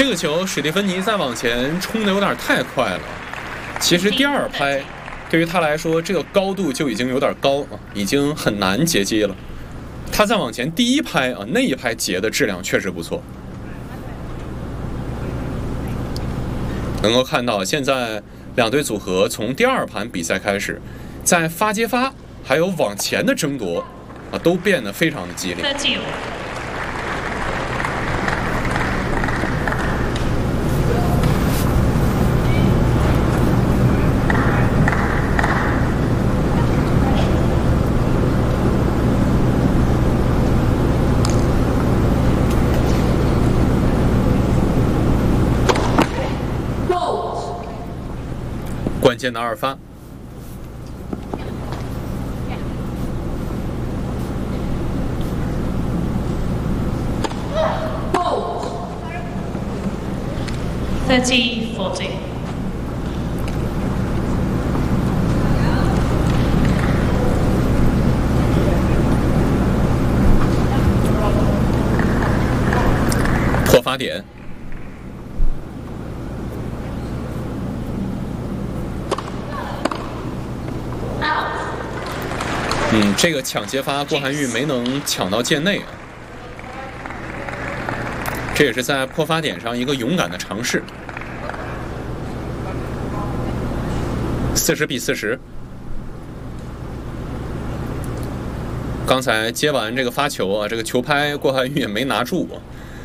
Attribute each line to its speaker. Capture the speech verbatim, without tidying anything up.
Speaker 1: 这个球史蒂芬妮再往前冲的有点太快了。其实第二拍对于他来说，这个高度就已经有点高啊，已经很难截击了。他再往前第一拍啊，那一拍截的质量确实不错。能够看到现在两队组合从第二盘比赛开始，在发接发还有往前的争夺啊，都变得非常的激烈。关键的二发，
Speaker 2: thirty forty。
Speaker 1: 破发点。嗯，这个抢接发郭涵玉没能抢到键内啊，这也是在破发点上一个勇敢的尝试。四十比四十，刚才接完这个发球啊，这个球拍郭涵玉也没拿住啊，